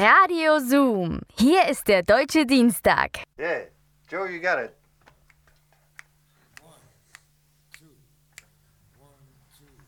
Radio Zoom. Hier ist der Deutsche Dienstag. Yeah, Joe, you got it.